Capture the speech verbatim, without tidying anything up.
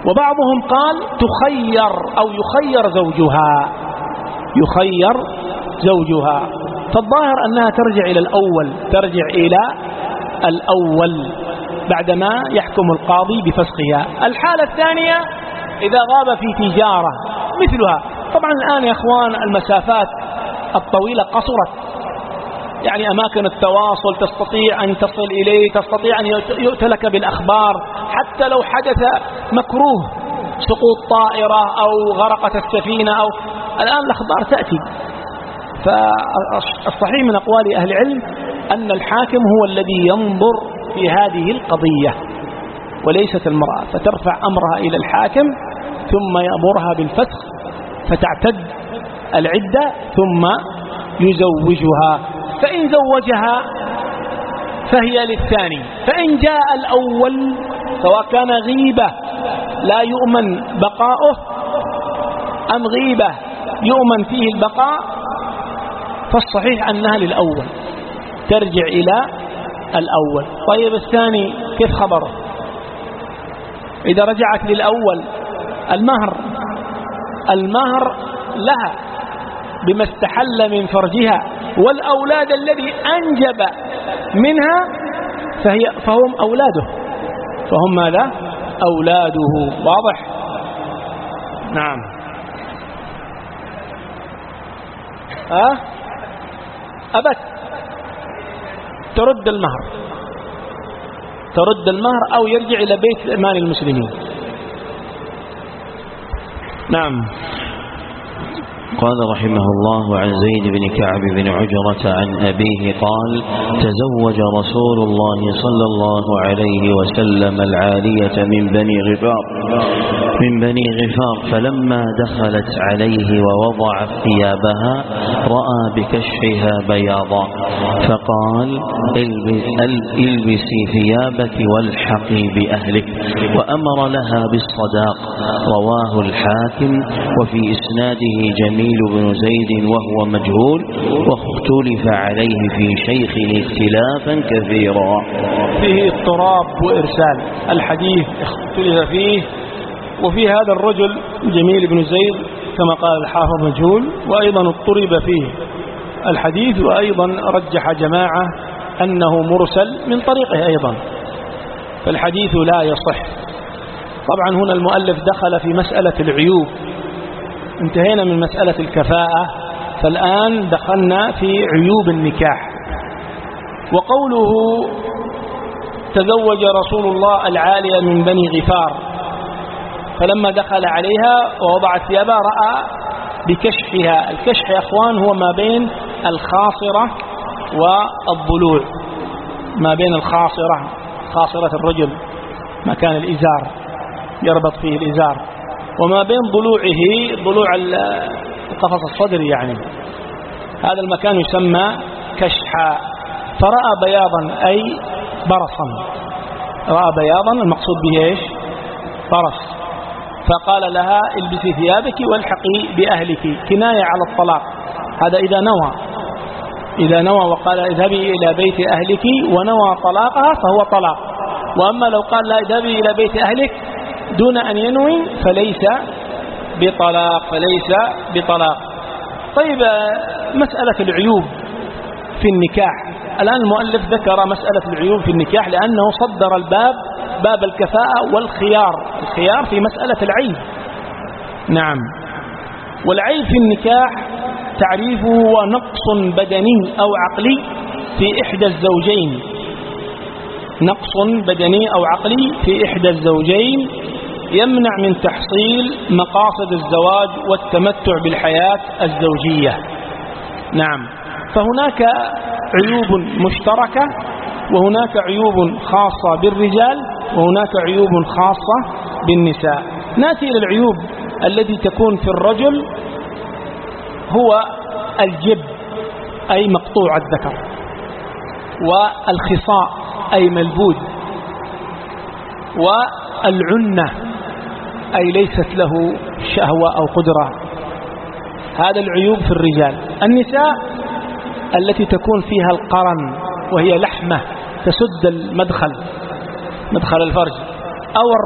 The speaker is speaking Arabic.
وبعضهم قال تخير أو يخير زوجها، يخير زوجها. فالظاهر أنها ترجع إلى الأول، ترجع إلى الأول بعدما يحكم القاضي بفسخها. الحالة الثانية إذا غاب في تجارة مثلها. طبعا الآن يا أخوان المسافات الطويلة قصرت، يعني أماكن التواصل تستطيع أن تصل إليه، تستطيع أن يؤتلك بالأخبار، حتى لو حدث مكروه سقوط طائرة أو غرقت السفينة أو الآن الأخبار تأتي. فالصحيح من أقوال أهل العلم أن الحاكم هو الذي ينظر في هذه القضية وليست المرأة، فترفع أمرها إلى الحاكم ثم يأمرها بالفسخ فتعتد العدة ثم يزوجها. فإن زوجها فهي للثاني. فإن جاء الأول سواء كان غيبة لا يؤمن بقاؤه أم غيبة يؤمن فيه البقاء، فالصحيح أنها للأول، ترجع إلى الأول. طيب الثاني كيف خبره؟ إذا رجعت للأول المهر، المهر لها بما استحل من فرجها، والأولاد الذي أنجب منها فهي فهم أولاده، فهم ماذا؟ أولاده. واضح؟ نعم. أه؟ أبت ترد المهر، ترد المهر أو يرجع إلى بيت إيمان المسلمين. نعم. قال رحمه الله عن زيد بن كعب بن عجرة عن أبيه قال: تزوج رسول الله صلى الله عليه وسلم العالية من بني غفار من بني غفار فلما دخلت عليه ووضعت ثيابها رأى بكشفها بياضا فقال: البسي ثيابك والحقي بأهلك، وأمر لها بالصداق. رواه الحاكم. وفي إسناده جميل بن زيد وهو مجهول، واختلف عليه في شيخه اختلافا كثيرا. فيه اضطراب وإرسال الحديث، اختلف فيه. وفي هذا الرجل جميل بن زيد كما قال الحافظ مجهول، وأيضا اضطرب فيه الحديث، وأيضا رجح جماعة أنه مرسل من طريقه أيضا، فالحديث لا يصح. طبعا هنا المؤلف دخل في مسألة العيوب، انتهينا من مسألة الكفاءة، فالآن دخلنا في عيوب النكاح. وقوله تزوج رسول الله العالية من بني غفار فلما دخل عليها ووضع ثيابها رأى بكشفها. الكشف يا أخوان هو ما بين الخاصرة والضلوع، ما بين الخاصرة، خاصرة الرجل مكان الإزار يربط فيه الإزار، وما بين ضلوعه ضلوع القفص الصدري، يعني هذا المكان يسمى كشحا. فرأى بياضا أي برصا، رأى بياضا المقصود به إيش؟ برص. فقال لها: البسي ثيابك والحقي بأهلك، كناية على الطلاق. هذا إذا نوى، إذا نوى وقال اذهبي إلى بيت أهلك ونوى طلاقها فهو طلاق. وأما لو قال لا اذهبي إلى بيت أهلك دون أن ينوي فليس بطلاق، فليس بطلاق. طيب مسألة العيوب في النكاح، الآن المؤلف ذكر مسألة العيوب في النكاح لأنه صدر الباب باب الكفاءة والخيار، الخيار في مسألة العيب. نعم. والعيب في النكاح تعريفه هو نقص بدني أو عقلي في إحدى الزوجين، نقص بدني أو عقلي في إحدى الزوجين يمنع من تحصيل مقاصد الزواج والتمتع بالحياة الزوجية. نعم. فهناك عيوب مشتركة، وهناك عيوب خاصة بالرجال، وهناك عيوب خاصة بالنساء. نأتي إلى العيوب التي تكون في الرجل، هو الجب أي مقطوع الذكر، والخصاء أي ملبود، والعنة أي ليست له شهوة أو قدرة. هذا العيوب في الرجال. النساء التي تكون فيها القرن وهي لحمة تسد المدخل، مدخل الفرج، أو